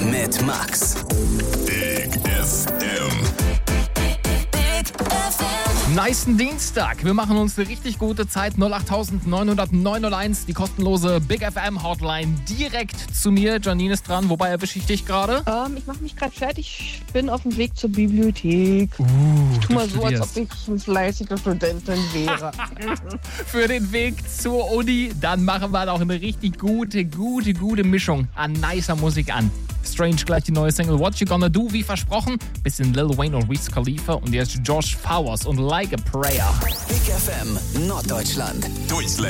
mit Max. Big FM. Nicen Dienstag. Wir machen uns eine richtig gute Zeit. 08901, die kostenlose Big FM Hotline direkt zu mir. Janine ist dran. Wobei erwische ich dich gerade? Ich mache mich gerade fertig. Ich bin auf dem Weg zur Bibliothek. Ich tue mal so, als ob ich eine fleißige Studentin wäre. Für den Weg zur Uni. Dann machen wir auch eine richtig gute Mischung an nicer Musik an. Strange gleich die neue Single What You Gonna Do, wie versprochen. Bisschen Lil Wayne und Wiz Khalifa und jetzt Josh Powers und Like a Prayer. Big FM Norddeutschland. Durchslänger.